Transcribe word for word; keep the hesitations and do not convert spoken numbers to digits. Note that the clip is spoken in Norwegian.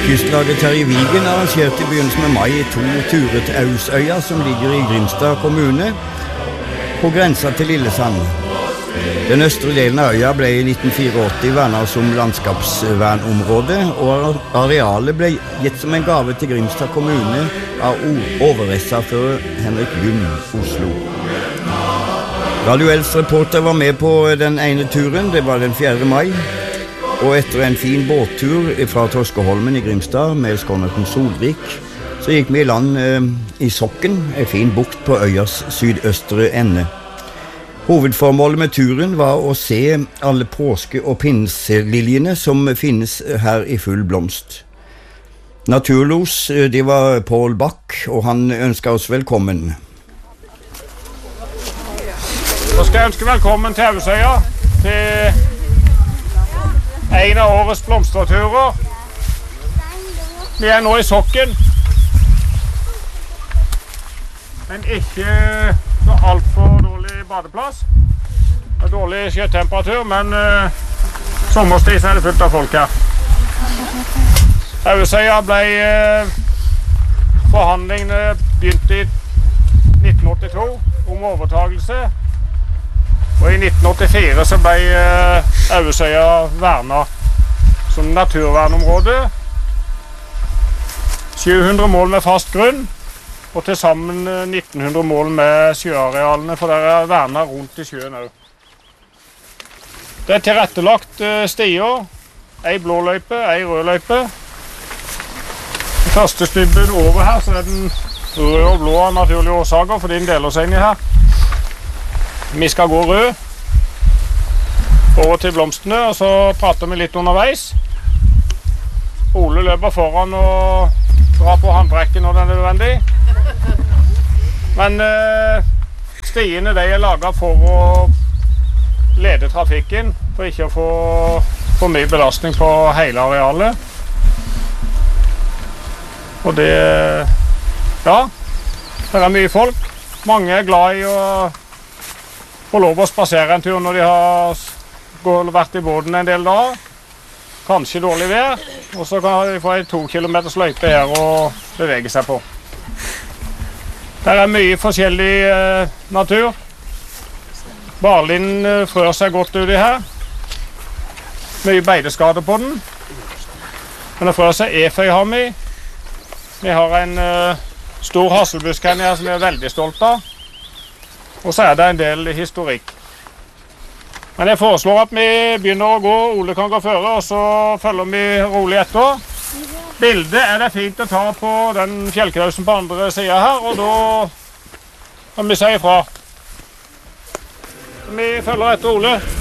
Kystlaget Terje Vigen arrangerte i begynnelsen av mai to turer til Ausøya, som ligger i Grimstad kommune, på grensa til Lillesand. Den østre delen av øya ble i nitten åttifire vernet som landskapsvernområde, og arealet ble gitt som en gave til Grimstad kommune av overrettsordfører Henrik Lund, Oslo. Radio Els reporter var med på den ene turen, det var den fjerde mai, og etter en fin båttur fra Torskeholmen i Grimstad med skånerten Solvik, så gikk vi i land eh, i Sokken, en fin bukt på øyas sydøstre ende. Hovedformålet med turen var å se alle påske- og pinseliljene som finnes her i full blomst. Naturlos, det var Paul Bach, og han ønsket oss velkommen. Så skal jeg ønske velkommen til Ausøya, til en av årets blomsterturer. Vi er nå i Sokken, men ikke så alt for dårlig badeplass. Det er dårlig sjøtemperatur, men uh, sommerstid så er det fullt av folk her. Ausøya ble uh, forhandlingene begynte i nitten åttito om overtagelse. Og i nitten åttifire så ble uh, Ausøya vernet som naturvernområde. sju hundre mål med fast grunn, og til sammen nitten hundre mål med sjøarealene, for der er vernet rundt i sjøen også. Det er tilrettelagt uh, stier, ei blå løype, ei rød løype. Den første snubben over her, så er den rød og blå av naturlige årsaker, fordi den deler seg inn i her. Vi skal gå rød over til blomstene, og så prater vi litt underveis. Ole løper foran og drar på handbrekken når det er nødvendig. Men eh, stiene de er laget for å lede trafikken, for ikke å få for mye belastning på hele arealet. Og det, ja, det er mye folk. Mange er glad i å få lov å spasere en tur når de har vært i båten en del dager. Kanskje dårlig vær, og så kan de få en to kilometers løype her og bevege seg på. Der er mye forskjellig eh, natur. Barlinden eh, frør seg godt uti her. Mye beideskade på den. Men det frør seg eføy har vi. Vi har en eh, stor hasselbusk her som vi er veldig stolt av. Og så er det en del historikk. Men jeg foreslår at vi begynner å gå, Ole kan gå føre, og så følger vi rolig etter. Bildet er det fint å ta på den fjellkrausen på andre siden her, og da kan vi si ifra. Vi følger etter Ole.